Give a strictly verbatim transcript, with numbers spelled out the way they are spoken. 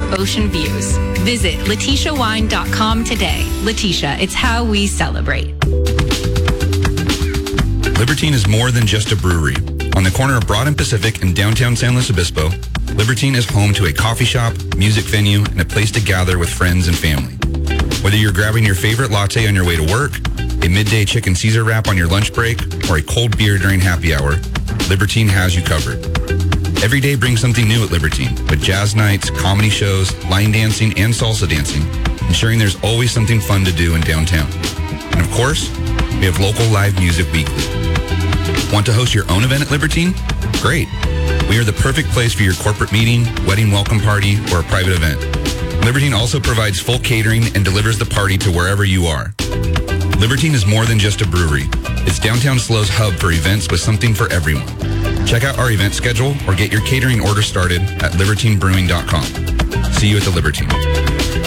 ocean views. Visit Letitia Wine dot com today. Letitia, it's how we celebrate. Libertine is more than just a brewery. On the corner of Broad and Pacific in downtown San Luis Obispo, Libertine is home to a coffee shop, music venue, and a place to gather with friends and family. Whether you're grabbing your favorite latte on your way to work, a midday chicken Caesar wrap on your lunch break, or a cold beer during happy hour, Libertine has you covered. Every day brings something new at Libertine, with jazz nights, comedy shows, line dancing, and salsa dancing, ensuring there's always something fun to do in downtown. And of course, we have local live music weekly. Want to host your own event at Libertine? Great. We are the perfect place for your corporate meeting, wedding welcome party, or a private event. Libertine also provides full catering and delivers the party to wherever you are. Libertine is more than just a brewery. It's downtown SLO's hub for events with something for everyone. Check out our event schedule or get your catering order started at libertine brewing dot com. See you at the Libertine.